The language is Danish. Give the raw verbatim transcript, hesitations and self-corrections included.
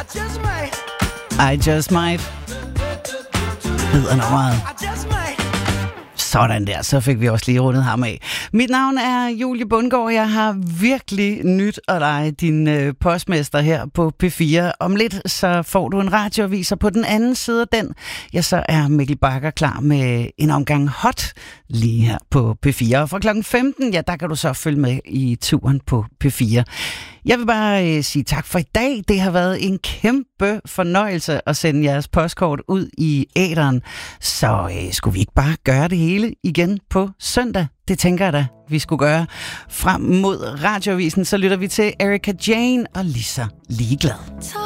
I Just Might hedder nummeret. Sådan der, så fik vi også lige rundet ham af. Mit navn er Julie Bundgaard. Jeg har virkelig nyt at lege din øh, postmester her på P fire. Om lidt så får du en radioavis, og på den anden side af den, ja, så er Mikkel Bagger klar med en omgang hot lige her på P fire. Og fra klokken femten, ja, der kan du så følge med i turen på P fire. Jeg vil bare øh, sige tak for i dag. Det har været en kæmpe fornøjelse at sende jeres postkort ud i æteren. Så øh, skulle vi ikke bare gøre det hele igen på søndag? Det tænker jeg da, vi skulle gøre. Frem mod radioavisen, så lytter vi til Erika Jane og Lisa Ligeglad.